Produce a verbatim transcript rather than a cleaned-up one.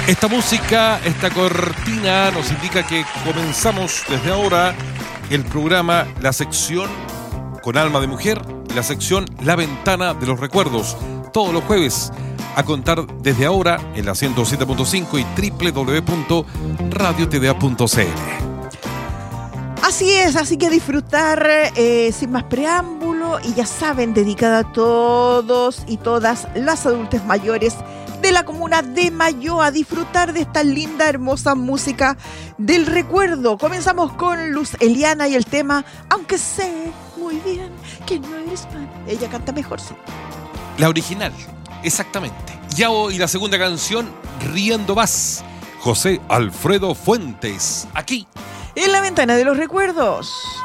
Esta música, esta cortina nos indica que comenzamos desde ahora el programa, la sección Con Alma de Mujer, la sección La Ventana de los Recuerdos, todos los jueves, a contar desde ahora en la ciento siete punto cinco y doble u doble u doble u punto radio t d a punto c l. Así es, así que disfrutar eh, sin más preámbulo, y ya saben, dedicada a todos y todas las adultas mayores de la comuna de Mayo, a disfrutar de esta linda, hermosa música del recuerdo. Comenzamos con Luz Eliana y el tema Aunque sé muy bien que no eres fan. Ella canta mejor, sí. La original, exactamente. Ya hoy la segunda canción, Riendo Vas, José Alfredo Fuentes, aquí en La Ventana de los Recuerdos.